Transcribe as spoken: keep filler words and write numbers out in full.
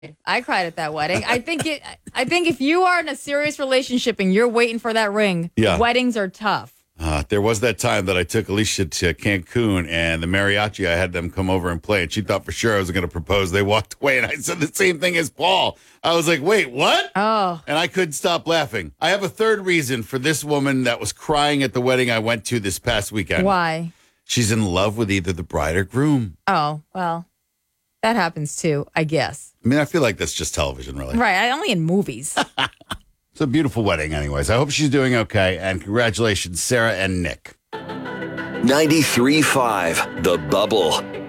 I cried at that wedding. I think it. I think if you are in a serious relationship and you're waiting for that ring, Yeah. weddings are tough. Uh, there was that time that I took Alicia to Cancun, and the mariachi, I had them come over and play, and she thought for sure I was going to propose. They walked away, and I said the same thing as Paul. I was like, wait, what? Oh. And I couldn't stop laughing. I have a third reason for this woman that was crying at the wedding I went to this past weekend. Why? She's in love with either the bride or groom. Oh, well, that happens too, I guess. I mean, I feel like that's just television, really. Right. I only in movies. It's a beautiful wedding, anyways. I hope she's doing okay, and congratulations, Sarah and Nick. ninety-three point five The Bubble.